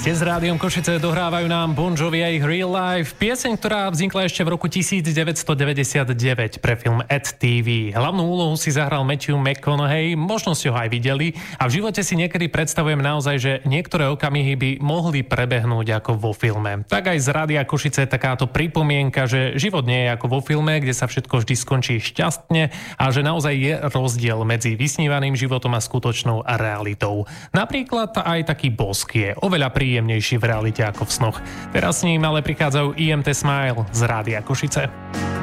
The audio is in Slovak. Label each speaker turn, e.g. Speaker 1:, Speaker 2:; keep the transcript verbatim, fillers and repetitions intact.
Speaker 1: Ste s Rádiom Košice, dohrávajú nám Bon Jovi a ich Real Life. Pieseň, ktorá vznikla ešte v roku devätnásťstodeväťdesiatdeväť pre film Ed té vé. Hlavnú úlohu si zahral Matthew McConaughey, možno ste ho aj videli a v živote si niekedy predstavujem naozaj, že niektoré okamihy by mohli prebehnúť ako vo filme. Tak aj z Rádia Košice takáto pripomienka, že život nie je ako vo filme, kde sa všetko vždy skončí šťastne a že naozaj je rozdiel medzi vysnívaným životom a skutočnou realitou. Napríklad aj taký bosk je oveľa príjemnejší v realite ako v snoch. Teraz s ním ale prichádzajú í em té Smile z Rádia Košice.